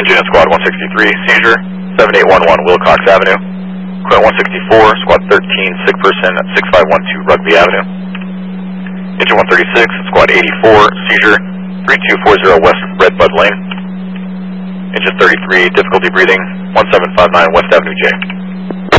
Engine in Squad 163, seizure, 7811 Wilcox Avenue. Current 164, Squad 13, sick person at 6512 Rugby Avenue. Engine 136, Squad 84, seizure, 3240 West Redbud Lane. Engine 33, difficulty breathing, 1759 West Avenue J.